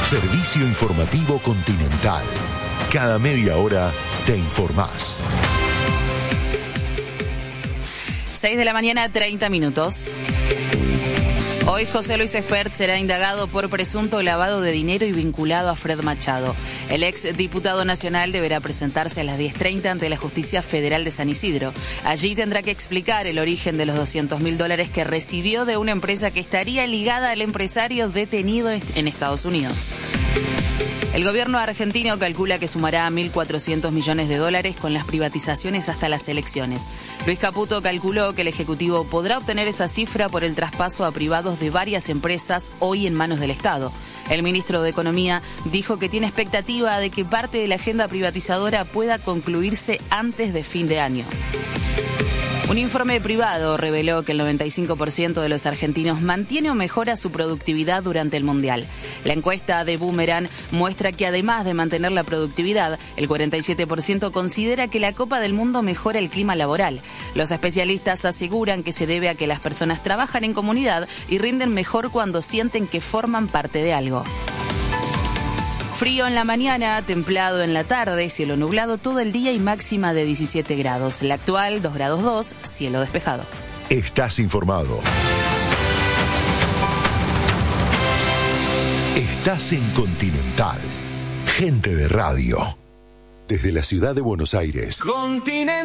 Servicio informativo Continental. Cada media hora te informás. 6 de la mañana, 30 minutos. Hoy José Luis Espert será indagado por presunto lavado de dinero y vinculado a Fred Machado. El ex diputado nacional deberá presentarse a las 10:30 ante la Justicia Federal de San Isidro. Allí tendrá que explicar el origen de los $200.000 que recibió de una empresa que estaría ligada al empresario detenido en Estados Unidos. El gobierno argentino calcula que sumará $1.400 millones con las privatizaciones hasta las elecciones. Luis Caputo calculó que el Ejecutivo podrá obtener esa cifra por el traspaso a privados de varias empresas hoy en manos del Estado. El ministro de Economía dijo que tiene expectativa de que parte de la agenda privatizadora pueda concluirse antes de fin de año. Un informe privado reveló que el 95% de los argentinos mantiene o mejora su productividad durante el Mundial. La encuesta de Boomerang muestra que además de mantener la productividad, el 47% considera que la Copa del Mundo mejora el clima laboral. Los especialistas aseguran que se debe a que las personas trabajan en comunidad y rinden mejor cuando sienten que forman parte de algo. Frío en la mañana, templado en la tarde, cielo nublado todo el día y máxima de 17 grados. La actual, 2 grados 2, cielo despejado. Estás informado. Estás en Continental. Gente de radio. Desde la ciudad de Buenos Aires. Continental.